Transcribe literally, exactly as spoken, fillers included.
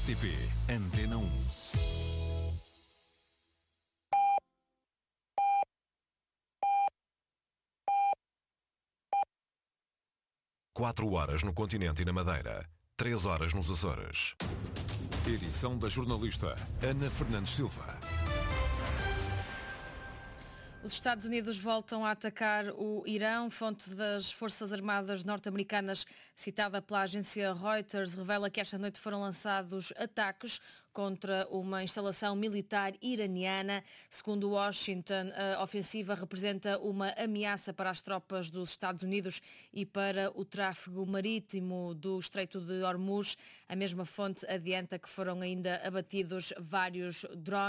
R T P Antena um. Quatro horas no continente e na Madeira. Três horas nos Açores. Edição da jornalista Ana Fernandes Silva. Os Estados Unidos voltam a atacar o Irão. Fonte das Forças Armadas norte-americanas, citada pela agência Reuters, revela que esta noite foram lançados ataques contra uma instalação militar iraniana. Segundo Washington, a ofensiva representa uma ameaça para as tropas dos Estados Unidos e para o tráfego marítimo do Estreito de Hormuz. A mesma fonte adianta que foram ainda abatidos vários drones.